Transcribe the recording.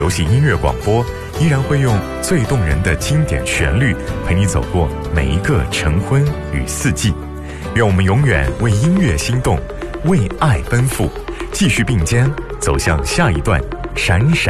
游戏音乐广播依然会用最动人的经典旋律陪你走过每一个晨昏与四季。愿我们永远为音乐心动，为爱奔赴，继续并肩走向下一段闪闪